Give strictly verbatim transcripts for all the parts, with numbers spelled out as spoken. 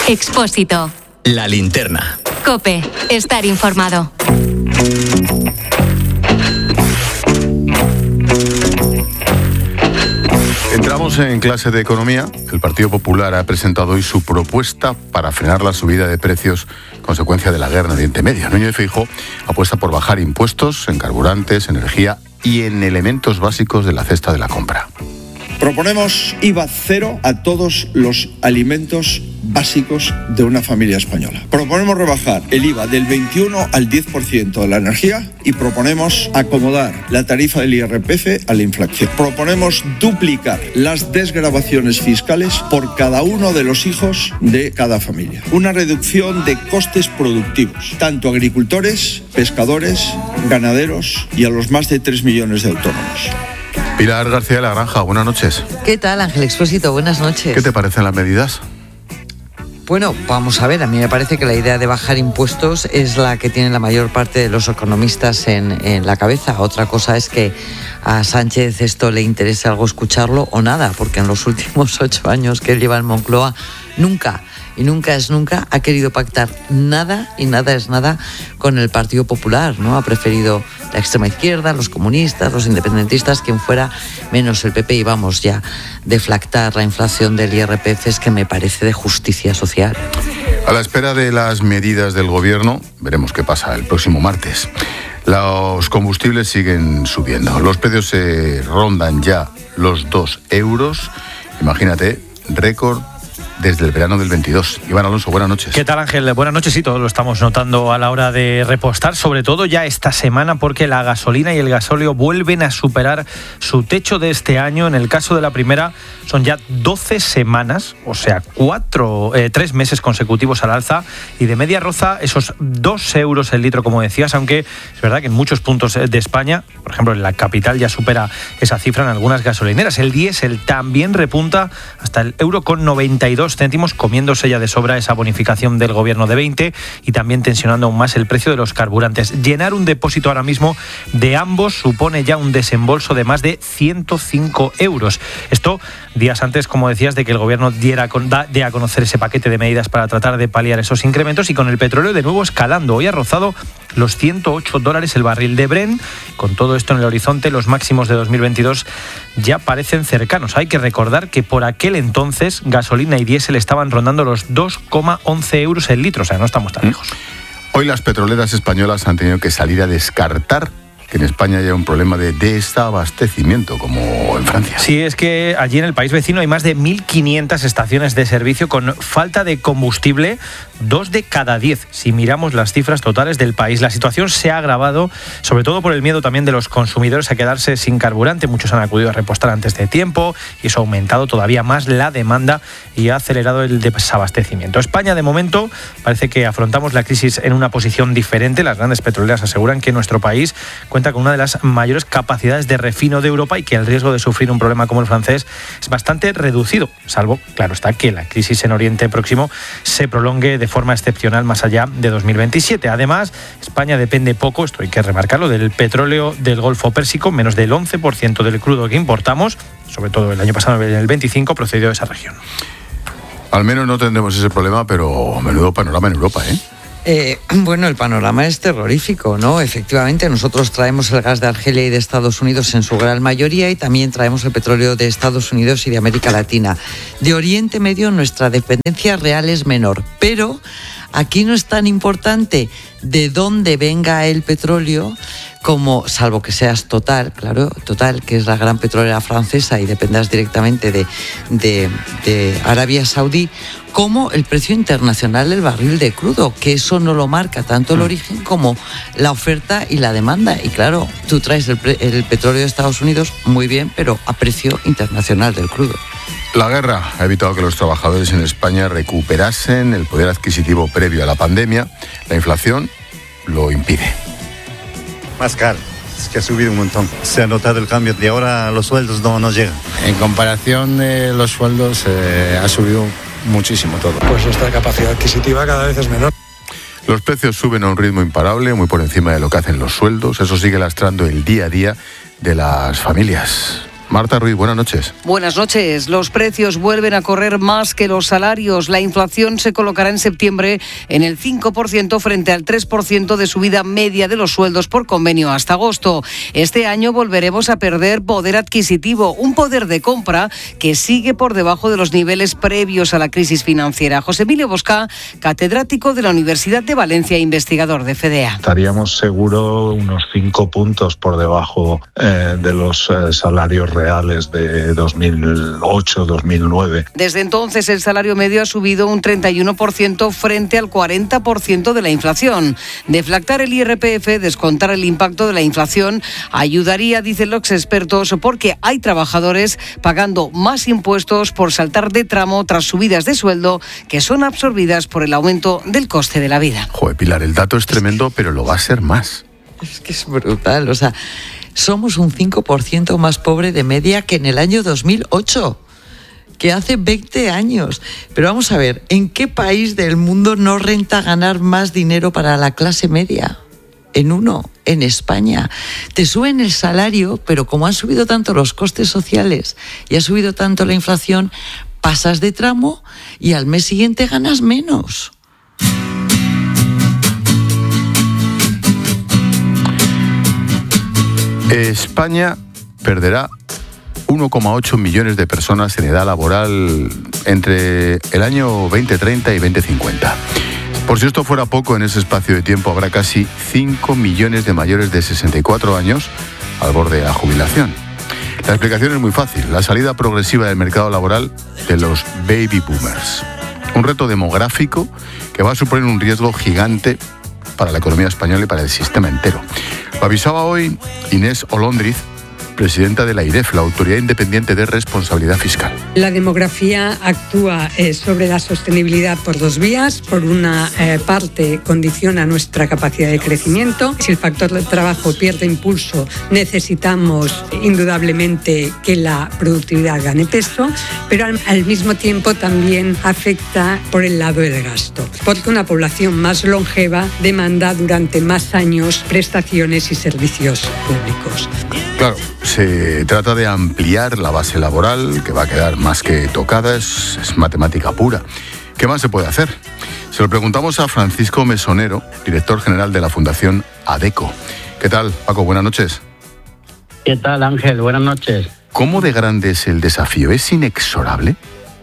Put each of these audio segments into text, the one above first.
Expósito. La linterna. COPE. Estar informado. Entramos en clase de economía. El Partido Popular ha presentado hoy su propuesta para frenar la subida de precios consecuencia de la guerra en Oriente Medio. Núñez Feijóo apuesta por bajar impuestos en carburantes, energía y en elementos básicos de la cesta de la compra. Proponemos I V A cero a todos los alimentos básicos de una familia española. Proponemos rebajar el I V A del veintiuno al diez por ciento de la energía y proponemos acomodar la tarifa del I R P F a la inflación. Proponemos duplicar las desgravaciones fiscales por cada uno de los hijos de cada familia. Una reducción de costes productivos, tanto a agricultores, pescadores, ganaderos y a los más de tres millones de autónomos. Pilar García de la Granja, buenas noches. ¿Qué tal, Ángel Expósito? Buenas noches. ¿Qué te parecen las medidas? Bueno, vamos a ver, a mí me parece que la idea de bajar impuestos es la que tiene la mayor parte de los economistas en, en la cabeza. Otra cosa es que a Sánchez esto le interese algo escucharlo o nada, porque en los últimos ocho años que él lleva en Moncloa, nunca, y nunca es nunca, ha querido pactar nada, y nada es nada, con el Partido Popular, ¿no? Ha preferido la extrema izquierda, los comunistas, los independentistas, quien fuera, menos el P P, y vamos ya, deflactar la inflación del I R P F es que me parece de justicia social. A la espera de las medidas del gobierno, veremos qué pasa el próximo martes. Los combustibles siguen subiendo. Los precios se rondan ya los dos euros. Imagínate, récord desde el verano del veintidós. Iván Alonso, buenas noches. ¿Qué tal, Ángel? Buenas noches. Sí, todos lo estamos notando a la hora de repostar, sobre todo ya esta semana, porque la gasolina y el gasóleo vuelven a superar su techo de este año. En el caso de la primera, son ya doce semanas, o sea, cuatro, eh, tres meses consecutivos al alza, y de media roza esos dos euros el litro, como decías, aunque es verdad que en muchos puntos de España, por ejemplo, en la capital ya supera esa cifra en algunas gasolineras. El diésel también repunta hasta el euro con noventa y dos céntimos, comiéndose ya de sobra esa bonificación del gobierno de veinte y también tensionando aún más el precio de los carburantes. Llenar un depósito ahora mismo de ambos supone ya un desembolso de más de ciento cinco euros. Esto días antes, como decías, de que el gobierno diera con, da, de a conocer ese paquete de medidas para tratar de paliar esos incrementos, y con el petróleo de nuevo escalando. Hoy ha rozado los ciento ocho dólares el barril de Brent. Con todo esto en el horizonte, los máximos de dos mil veintidós ya parecen cercanos. Hay que recordar que por aquel entonces gasolina y diésel estaban rondando los dos coma once euros el litro, o sea, no estamos tan lejos. Hoy las petroleras españolas han tenido que salir a descartar que en España haya un problema de desabastecimiento, como en Francia. Sí, es que allí en el país vecino hay más de mil quinientas estaciones de servicio con falta de combustible, dos de cada diez, si miramos las cifras totales del país. La situación se ha agravado, sobre todo por el miedo también de los consumidores a quedarse sin carburante. Muchos han acudido a repostar antes de tiempo, y eso ha aumentado todavía más la demanda y ha acelerado el desabastecimiento. España, de momento, parece que afrontamos la crisis en una posición diferente. Las grandes petroleras aseguran que nuestro país cuenta con una de las mayores capacidades de refino de Europa y que el riesgo de sufrir un problema como el francés es bastante reducido, salvo, claro está, que la crisis en Oriente Próximo se prolongue de forma excepcional más allá de dos mil veintisiete. Además, España depende poco, esto hay que remarcarlo, del petróleo del Golfo Pérsico. Menos del once por ciento del crudo que importamos, sobre todo el año pasado, en el veinticinco, procedió de esa región. Al menos no tendremos ese problema, pero menudo panorama en Europa, ¿eh? Eh, bueno, el panorama es terrorífico, ¿no? Efectivamente, nosotros traemos el gas de Argelia y de Estados Unidos en su gran mayoría, y también traemos el petróleo de Estados Unidos y de América Latina. De Oriente Medio nuestra dependencia real es menor, pero aquí no es tan importante de dónde venga el petróleo, como, salvo que seas Total, claro, Total, que es la gran petrolera francesa y dependas directamente de, de, de Arabia Saudí, como el precio internacional del barril de crudo, que eso no lo marca tanto el origen como la oferta y la demanda. Y claro, tú traes el, pre- el petróleo de Estados Unidos, muy bien, pero a precio internacional del crudo. La guerra ha evitado que los trabajadores en España recuperasen el poder adquisitivo previo a la pandemia. La inflación lo impide. Más caro, es que ha subido un montón. Se ha notado el cambio, de ahora los sueldos no nos llegan. En comparación de los sueldos, eh, ha subido muchísimo todo. Pues nuestra capacidad adquisitiva cada vez es menor. Los precios suben a un ritmo imparable, muy por encima de lo que hacen los sueldos. Eso sigue lastrando el día a día de las familias. Marta Ruiz, buenas noches. Buenas noches. Los precios vuelven a correr más que los salarios. La inflación se colocará en septiembre en el cinco por ciento frente al tres por ciento de subida media de los sueldos por convenio hasta agosto. Este año volveremos a perder poder adquisitivo, un poder de compra que sigue por debajo de los niveles previos a la crisis financiera. José Emilio Bosca, catedrático de la Universidad de Valencia e investigador de FEDEA. Estaríamos seguro unos cinco puntos por debajo eh, de los eh, salarios reales reales de dos mil ocho dos mil nueve. Desde entonces el salario medio ha subido un treinta y uno por ciento frente al cuarenta por ciento de la inflación. Deflactar el I R P F, descontar el impacto de la inflación, ayudaría, dicen los expertos, porque hay trabajadores pagando más impuestos por saltar de tramo tras subidas de sueldo que son absorbidas por el aumento del coste de la vida. Joder, Pilar, el dato es tremendo, pero lo va a ser más. Es que es brutal, o sea, somos un cinco por ciento más pobre de media que en el año dos mil ocho, que hace veinte años. Pero vamos a ver, ¿en qué país del mundo no renta ganar más dinero para la clase media? En uno, en España. Te suben el salario, pero como han subido tanto los costes sociales y ha subido tanto la inflación, pasas de tramo y al mes siguiente ganas menos. España perderá uno coma ocho millones de personas en edad laboral entre el año veinte treinta y veinte cincuenta. Por si esto fuera poco, en ese espacio de tiempo habrá casi cinco millones de mayores de sesenta y cuatro años al borde de la jubilación. La explicación es muy fácil: la salida progresiva del mercado laboral de los baby boomers. Un reto demográfico que va a suponer un riesgo gigante para la economía española y para el sistema entero. Lo avisaba hoy Inés Olóndriz, presidenta de la I R E F, la Autoridad Independiente de Responsabilidad Fiscal. La demografía actúa eh, sobre la sostenibilidad por dos vías. Por una eh, parte, condiciona nuestra capacidad de crecimiento. Si el factor del trabajo pierde impulso, necesitamos indudablemente que la productividad gane peso, pero al, al mismo tiempo también afecta por el lado del gasto, porque una población más longeva demanda durante más años prestaciones y servicios públicos. Claro, se trata de ampliar la base laboral, que va a quedar más que tocada, es, es matemática pura. ¿Qué más se puede hacer? Se lo preguntamos a Francisco Mesonero, director general de la Fundación ADECO. ¿Qué tal, Paco? Buenas noches. ¿Qué tal, Ángel? Buenas noches. ¿Cómo de grande es el desafío? ¿Es inexorable?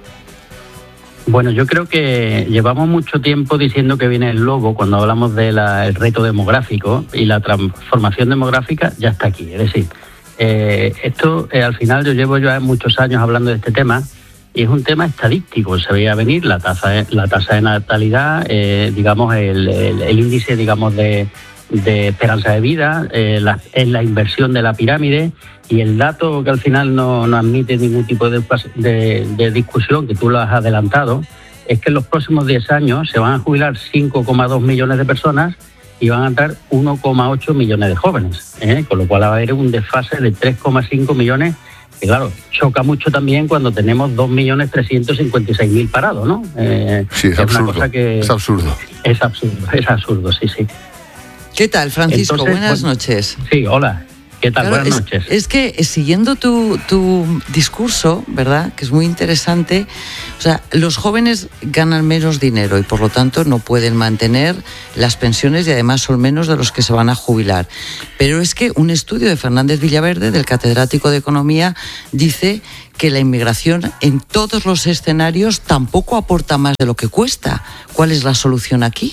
Bueno, yo creo que llevamos mucho tiempo diciendo que viene el lobo cuando hablamos del reto demográfico, y la transformación demográfica ya está aquí. Es decir, eh, esto eh, al final yo llevo ya muchos años hablando de este tema, y es un tema estadístico. Se veía venir la tasa, la tasa de natalidad, eh, digamos el, el, el índice, digamos de, de esperanza de vida, eh, la, en la inversión de la pirámide. Y el dato que al final no, no admite ningún tipo de, de, de discusión, que tú lo has adelantado, es que en los próximos diez años se van a jubilar cinco coma dos millones de personas y van a entrar uno coma ocho millones de jóvenes, ¿eh? Con lo cual va a haber un desfase de tres coma cinco millones, que claro, choca mucho también cuando tenemos dos millones trescientos cincuenta y seis mil parados, ¿no? Eh, sí, es, es absurdo, una cosa que es absurdo. Es absurdo, es absurdo, sí, sí. ¿Qué tal, Francisco? Entonces, buenas bueno, noches. Sí, hola. ¿Qué tal? Claro, Buenas es, noches. Es que siguiendo tu, tu discurso, ¿verdad?, que es muy interesante, o sea, los jóvenes ganan menos dinero y por lo tanto no pueden mantener las pensiones, y además son menos de los que se van a jubilar. Pero es que un estudio de Fernández Villaverde, del catedrático de Economía, dice que la inmigración en todos los escenarios tampoco aporta más de lo que cuesta. ¿Cuál es la solución aquí?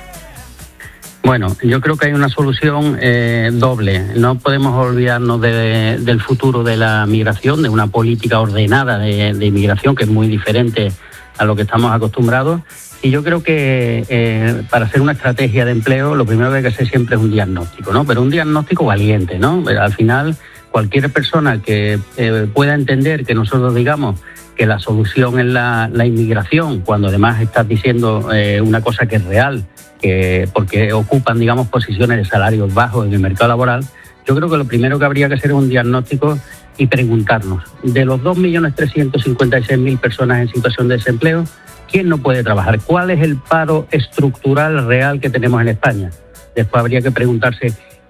Bueno, yo creo que hay una solución eh, doble. No podemos olvidarnos de, del futuro de la migración, de una política ordenada de, de inmigración, que es muy diferente a lo que estamos acostumbrados. Y yo creo que eh, para hacer una estrategia de empleo, lo primero que hay que hacer siempre es un diagnóstico, ¿no? Pero un diagnóstico valiente, ¿no? Al final, cualquier persona que eh, pueda entender que nosotros digamos que la solución es la, la inmigración, cuando además estás diciendo eh, una cosa que es real, que porque ocupan, digamos, posiciones de salarios bajos en el mercado laboral, yo creo que lo primero que habría que hacer es un diagnóstico y preguntarnos, de los dos millones trescientos cincuenta y seis mil personas en situación de desempleo, ¿quién no puede trabajar? ¿Cuál es el paro estructural real que tenemos en España? Después habría que preguntarse,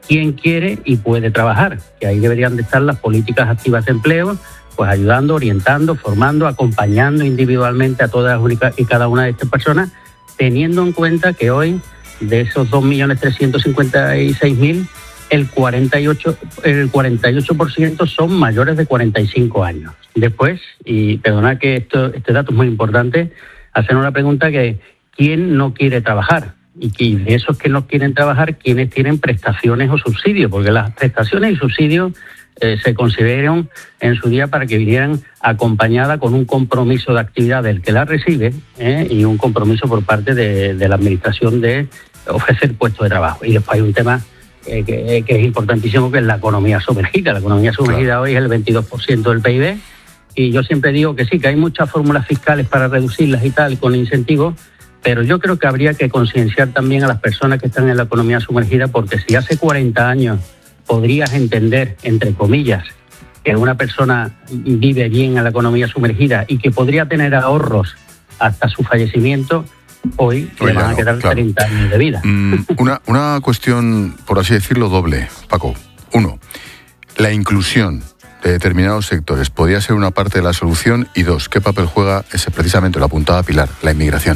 quién quiere y puede trabajar, que ahí deberían de estar las políticas activas de empleo, pues ayudando, orientando, formando, acompañando individualmente a todas y cada una de estas personas, teniendo en cuenta que hoy, de esos dos millones trescientos cincuenta y seis mil, el cuarenta y ocho por ciento, el cuarenta y ocho por ciento son mayores de cuarenta y cinco años. Después, y perdona que esto, este dato es muy importante, hacer una pregunta que ¿quién no quiere trabajar? Y que de esos que no quieren trabajar, ¿quiénes tienen prestaciones o subsidios? Porque las prestaciones y subsidios eh, se consideraron en su día para que vinieran acompañadas con un compromiso de actividad del que la recibe eh, y un compromiso por parte de, de la administración de ofrecer puestos de trabajo. Y después hay un tema eh, que, que es importantísimo, que es la economía sumergida. La economía sumergida claro. hoy es el veintidós por ciento del P I B, y yo siempre digo que sí, que hay muchas fórmulas fiscales para reducirlas y tal, con incentivos, pero yo creo que habría que concienciar también a las personas que están en la economía sumergida, porque si hace cuarenta años podrías entender, entre comillas, que una persona vive bien en la economía sumergida y que podría tener ahorros hasta su fallecimiento, hoy Oye, le van a quedar no, claro. treinta años de vida. Mm, una, una cuestión, por así decirlo, doble, Paco. Uno, la inclusión de determinados sectores podría ser una parte de la solución, y dos, ¿qué papel juega ese, precisamente lo apuntaba Pilar, la inmigración?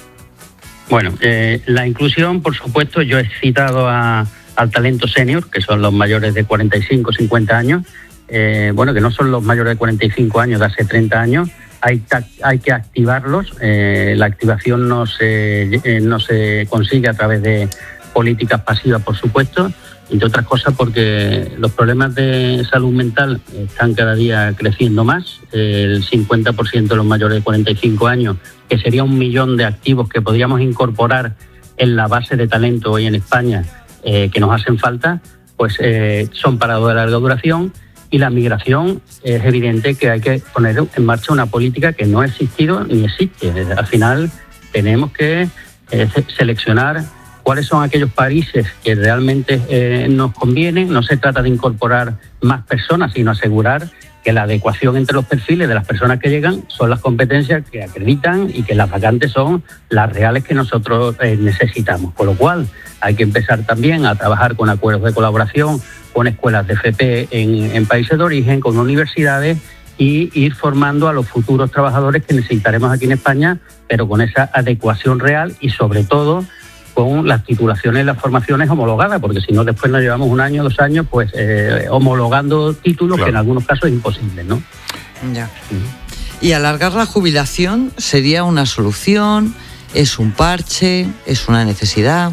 Bueno, eh, la inclusión, por supuesto, yo he citado a, al talento senior, que son los mayores de cuarenta y cinco, cincuenta años, eh, bueno, que no son los mayores de cuarenta y cinco años de hace treinta años, hay, ta- hay que activarlos, eh, la activación no se, eh, no se consigue a través de políticas pasivas, por supuesto, entre otras cosas porque los problemas de salud mental están cada día creciendo más. El cincuenta por ciento de los mayores de cuarenta y cinco años, que sería un millón de activos que podríamos incorporar en la base de talento hoy en España, eh, que nos hacen falta, pues eh, son parados de larga duración. Y la migración, es evidente que hay que poner en marcha una política que no ha existido ni existe. Al final tenemos que eh, seleccionar cuáles son aquellos países que realmente eh, nos convienen. No se trata de incorporar más personas, sino asegurar que la adecuación entre los perfiles de las personas que llegan son las competencias que acreditan y que las vacantes son las reales que nosotros eh, necesitamos. Con lo cual hay que empezar también a trabajar con acuerdos de colaboración con escuelas de F P en, en países de origen, con universidades, y ir formando a los futuros trabajadores que necesitaremos aquí en España, pero con esa adecuación real y sobre todo con las titulaciones y las formaciones homologadas, porque si no después nos llevamos un año, dos años, pues eh, homologando títulos, claro, que en algunos casos es imposible, ¿no? Ya. ¿Y alargar la jubilación sería una solución? ¿Es un parche? ¿Es una necesidad?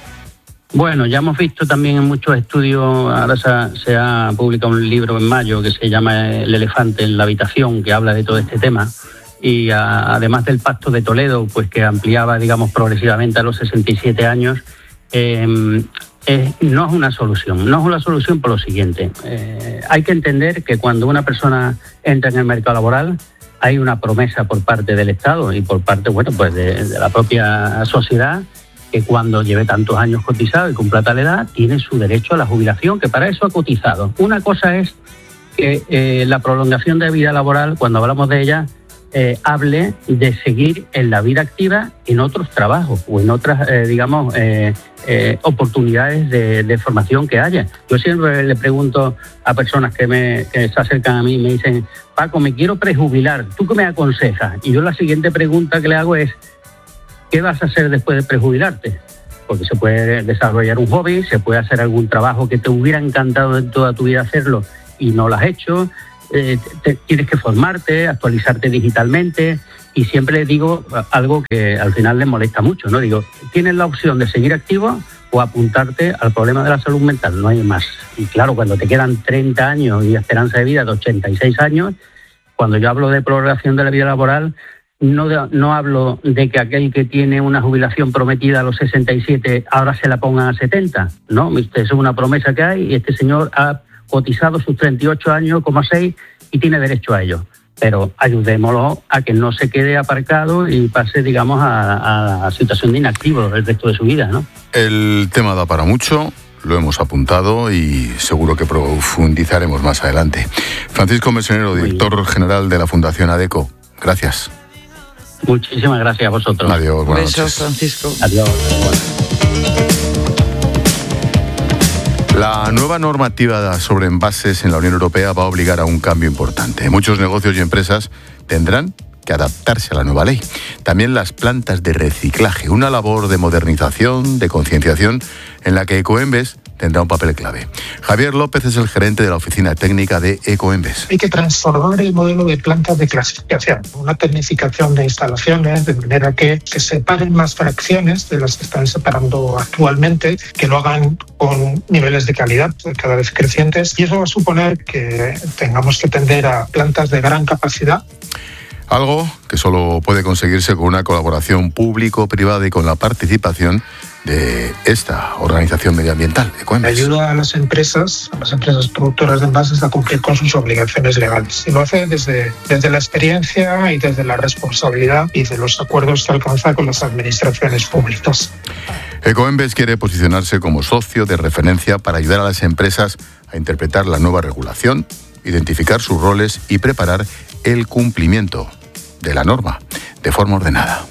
Bueno, ya hemos visto también en muchos estudios, ahora se ha, se ha publicado un libro en mayo que se llama El elefante en la habitación, que habla de todo este tema. Y a, además del Pacto de Toledo, pues que ampliaba, digamos, progresivamente a los sesenta y siete años, eh, eh, no es una solución. No es una solución por lo siguiente. Eh, hay que entender que cuando una persona entra en el mercado laboral, hay una promesa por parte del Estado y por parte, bueno, pues de, de la propia sociedad, que cuando lleve tantos años cotizado y cumpla tal edad, tiene su derecho a la jubilación, que para eso ha cotizado. Una cosa es que eh, la prolongación de vida laboral, cuando hablamos de ella, Eh, hable de seguir en la vida activa en otros trabajos o en otras, eh, digamos, eh, eh, oportunidades de, de formación que haya. Yo siempre le pregunto a personas que, me, que se acercan a mí y me dicen: Paco, me quiero prejubilar, ¿tú qué me aconsejas? Y yo la siguiente pregunta que le hago es: ¿qué vas a hacer después de prejubilarte? Porque se puede desarrollar un hobby, se puede hacer algún trabajo que te hubiera encantado en toda tu vida hacerlo y no lo has hecho. Eh, te, tienes que formarte, actualizarte digitalmente, y siempre les digo algo que al final les molesta mucho, ¿no? Digo, tienes la opción de seguir activo o apuntarte al problema de la salud mental, no hay más. Y claro, cuando te quedan treinta años y esperanza de vida de ochenta y seis años, cuando yo hablo de prolongación de la vida laboral, no, de, no hablo de que aquel que tiene una jubilación prometida a los sesenta y siete ahora se la pongan a setenta, ¿no? Eso es una promesa que hay y este señor ha cotizado sus treinta y ocho años, seis, y tiene derecho a ello. Pero ayudémoslo a que no se quede aparcado y pase, digamos, a, a situación de inactivo el resto de su vida, ¿no? El tema da para mucho, lo hemos apuntado y seguro que profundizaremos más adelante. Francisco Mesonero, director general de la Fundación ADECO, gracias. Muchísimas gracias a vosotros. Adiós, buenas Besos, noches. Francisco. Adiós. La nueva normativa sobre envases en la Unión Europea va a obligar a un cambio importante. Muchos negocios y empresas tendrán que adaptarse a la nueva ley. También las plantas de reciclaje, una labor de modernización, de concienciación, en la que Ecoembes tendrá un papel clave. Javier López es el gerente de la oficina técnica de Ecoembes. Hay que transformar el modelo de plantas de clasificación, una tecnificación de instalaciones, de manera que, que separen más fracciones de las que están separando actualmente, que lo hagan con niveles de calidad cada vez crecientes, y eso va a suponer que tengamos que tender a plantas de gran capacidad. Algo que solo puede conseguirse con una colaboración público-privada y con la participación de esta organización medioambiental, Ecoembes. Ayuda a las empresas, a las empresas productoras de envases a cumplir con sus obligaciones legales. Y lo hace desde, desde la experiencia y desde la responsabilidad y de los acuerdos que alcanza con las administraciones públicas. Ecoembes quiere posicionarse como socio de referencia para ayudar a las empresas a interpretar la nueva regulación, identificar sus roles y preparar el cumplimiento de la norma de forma ordenada.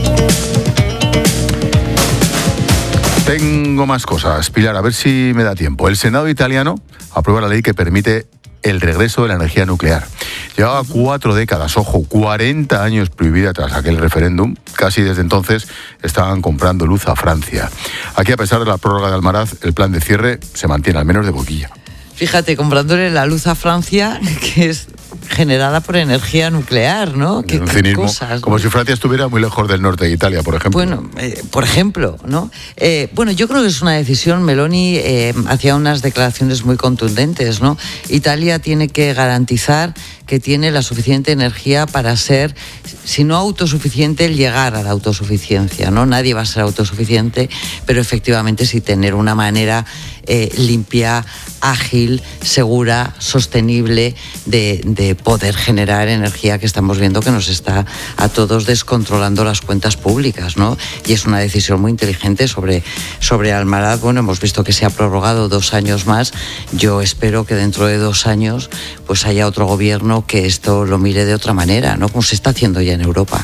Tengo más cosas, Pilar, a ver si me da tiempo. El Senado italiano aprueba la ley que permite el regreso de la energía nuclear. Llevaba cuatro décadas, ojo, cuarenta años prohibida tras aquel referéndum. Casi desde entonces estaban comprando luz a Francia. Aquí, a pesar de la prórroga de Almaraz, el plan de cierre se mantiene, al menos de boquilla. Fíjate, comprándole la luz a Francia, que es generada por energía nuclear, ¿no? ¿Qué, un cinismo, cosas, ¿no? Como si Francia estuviera muy lejos del norte de Italia, por ejemplo. Bueno, eh, por ejemplo, ¿no? Eh, bueno, yo creo que es una decisión, Meloni eh, hacía unas declaraciones muy contundentes, ¿no? Italia tiene que garantizar que tiene la suficiente energía para ser, si no autosuficiente, llegar a la autosuficiencia, ¿no? Nadie va a ser autosuficiente, pero efectivamente sí tener una manera eh, limpia, ágil, segura, sostenible de, de poder generar energía, que estamos viendo que nos está a todos descontrolando las cuentas públicas, ¿no? Y es una decisión muy inteligente sobre, sobre Almaraz. Bueno, hemos visto que se ha prorrogado dos años más. Yo espero que dentro de dos años pues haya otro gobierno que esto lo mire de otra manera, ¿no? Como se está haciendo ya en Europa.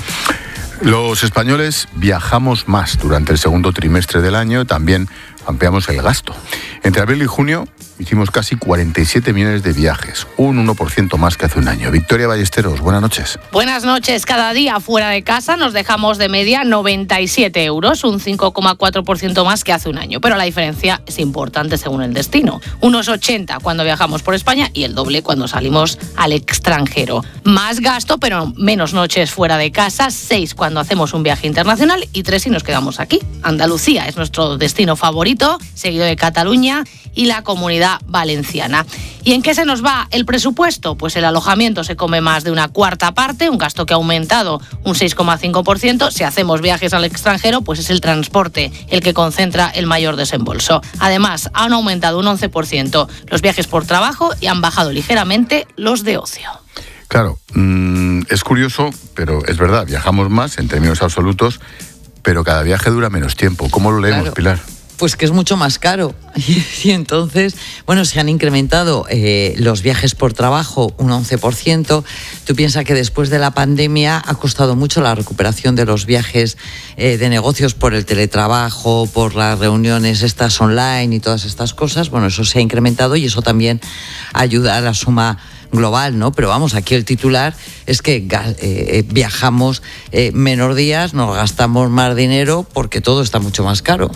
Los españoles viajamos más durante el segundo trimestre del año, también ampliamos el gasto. Entre abril y junio hicimos casi cuarenta y siete millones de viajes, un uno por ciento más que hace un año. Victoria Ballesteros, buenas noches. Buenas noches. Cada día fuera de casa nos dejamos de media noventa y siete euros, un cinco coma cuatro por ciento más que hace un año. Pero la diferencia es importante según el destino. Unos ochenta cuando viajamos por España y el doble cuando salimos al extranjero. Más gasto, pero menos noches fuera de casa, seis cuando hacemos un viaje internacional y tres si nos quedamos aquí. Andalucía es nuestro destino favorito, seguido de Cataluña y la Comunidad Valenciana. ¿Y en qué se nos va el presupuesto? Pues el alojamiento se come más de una cuarta parte, un gasto que ha aumentado un seis coma cinco por ciento. Si hacemos viajes al extranjero, pues es el transporte el que concentra el mayor desembolso. Además, han aumentado un once por ciento los viajes por trabajo y han bajado ligeramente los de ocio. Claro, mmm, es curioso, pero es verdad, viajamos más en términos absolutos, pero cada viaje dura menos tiempo. ¿Cómo lo leemos, claro, Pilar? Pues que es mucho más caro. Y entonces, bueno, se han incrementado eh, los viajes por trabajo un once por ciento. Tú piensas que después de la pandemia ha costado mucho la recuperación de los viajes eh, de negocios por el teletrabajo, por las reuniones estas online y todas estas cosas. Bueno, eso se ha incrementado y eso también ayuda a la suma global, ¿no? Pero vamos, aquí el titular es que eh, viajamos eh, menos días, nos gastamos más dinero porque todo está mucho más caro.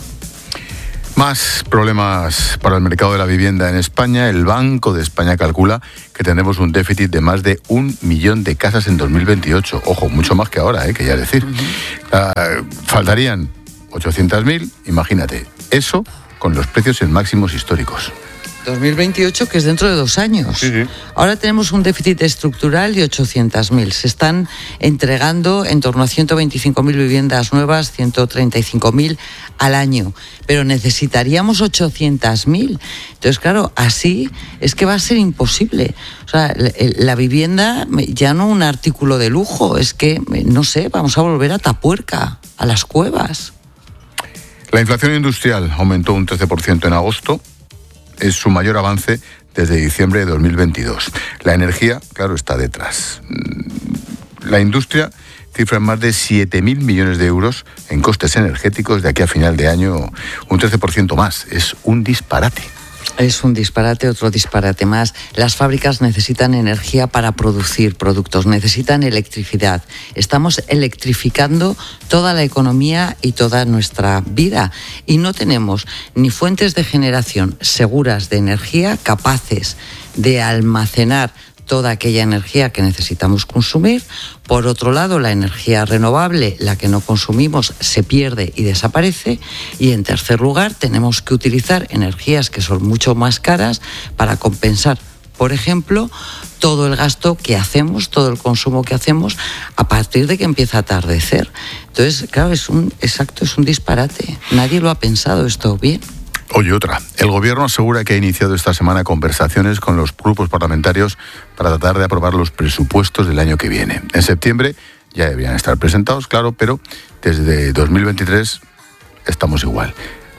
Más problemas para el mercado de la vivienda en España. El Banco de España calcula que tendremos un déficit de más de un millón de casas en dos mil veintiocho. Ojo, mucho más que ahora, ¿eh? Que ya decir. Uh-huh. Uh, faltarían ochocientas mil, imagínate. Eso con los precios en máximos históricos. dos mil veintiocho, que es dentro de dos años. Sí, sí. Ahora tenemos un déficit estructural de ochocientas mil. Se están entregando en torno a ciento veinticinco mil viviendas nuevas, ciento treinta y cinco mil al año. Pero necesitaríamos ochocientas mil. Entonces, claro, así es que va a ser imposible. O sea, la vivienda ya no un artículo de lujo, es que, no sé, vamos a volver a Tapuerca, a las cuevas. La inflación industrial aumentó un trece por ciento en agosto. Es su mayor avance desde diciembre de dos mil veintidós. La energía, claro, está detrás. La industria cifra en más de siete mil millones de euros en costes energéticos de aquí a final de año, un trece por ciento más. Es un disparate. Es un disparate, otro disparate más. Las fábricas necesitan energía para producir productos, necesitan electricidad. Estamos electrificando toda la economía y toda nuestra vida y no tenemos ni fuentes de generación seguras de energía capaces de almacenar toda aquella energía que necesitamos consumir. Por otro lado, la energía renovable, la que no consumimos, se pierde y desaparece. Y en tercer lugar, tenemos que utilizar energías que son mucho más caras para compensar, por ejemplo, todo el gasto que hacemos, todo el consumo que hacemos a partir de que empieza a atardecer. Entonces, claro, es un, exacto, es un disparate. Nadie lo ha pensado esto bien. Oye, otra. El Gobierno asegura que ha iniciado esta semana conversaciones con los grupos parlamentarios para tratar de aprobar los presupuestos del año que viene. En septiembre ya debían estar presentados, claro, pero desde dos mil veintitrés estamos igual.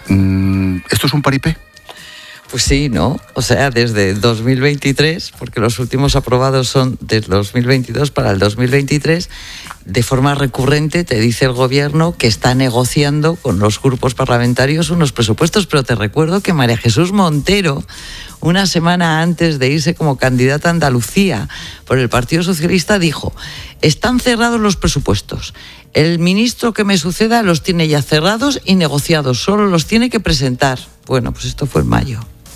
¿Esto es un paripé? Pues sí, ¿no? O sea, desde dos mil veintitrés, porque los últimos aprobados son del dos mil veintidós para el dos mil veintitrés, de forma recurrente te dice el Gobierno que está negociando con los grupos parlamentarios unos presupuestos, pero te recuerdo que María Jesús Montero, una semana antes de irse como candidata a Andalucía por el Partido Socialista, dijo: están cerrados los presupuestos. El ministro que me suceda los tiene ya cerrados y negociados, solo los tiene que presentar. Bueno, pues esto fue en mayo.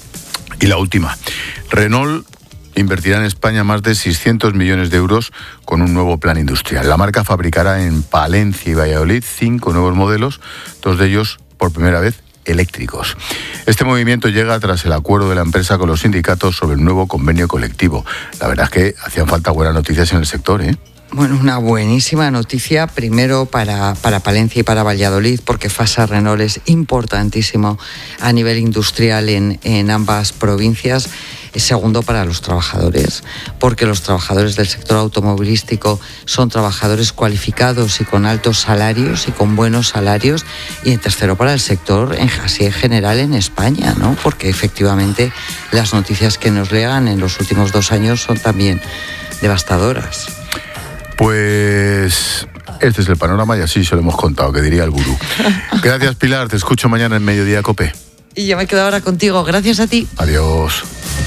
Y la última. Renault invertirá en España más de seiscientos millones de euros con un nuevo plan industrial. La marca fabricará en Palencia y Valladolid cinco nuevos modelos, dos de ellos por primera vez eléctricos. Este movimiento llega tras el acuerdo de la empresa con los sindicatos sobre el nuevo convenio colectivo. La verdad es que hacían falta buenas noticias en el sector, ¿eh? Bueno, una buenísima noticia, primero para, para Palencia y para Valladolid, porque Fasa Renault es importantísimo a nivel industrial en, en ambas provincias. Y segundo, para los trabajadores, porque los trabajadores del sector automovilístico son trabajadores cualificados y con altos salarios y con buenos salarios. Y en tercero, para el sector en, así en general en España, ¿no? Porque efectivamente las noticias que nos llegan en los últimos dos años son también devastadoras. Pues este es el panorama y así se lo hemos contado, que diría el gurú. Gracias, Pilar, te escucho mañana en Mediodía COPE. Y yo me quedo ahora contigo, gracias a ti. Adiós.